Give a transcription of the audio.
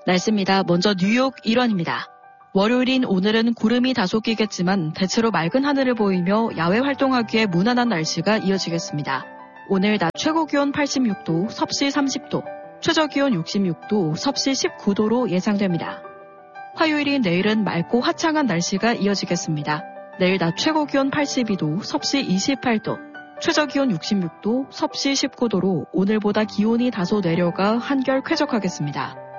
날씨입니다. 먼저 뉴욕 일원입니다. 월요일인 오늘은 구름이 다소 끼겠지만 대체로 맑은 하늘을 보이며 야외 활동하기에 무난한 날씨가 이어지겠습니다. 오늘 낮 최고 기온 86도, 섭씨 30도, 최저 기온 66도, 섭씨 19도로 예상됩니다. 화요일인 내일은 맑고 화창한 날씨가 이어지겠습니다. 내일 낮 최고 기온 82도, 섭씨 28도, 최저 기온 66도, 섭씨 19도로 오늘보다 기온이 다소 내려가 한결 쾌적하겠습니다.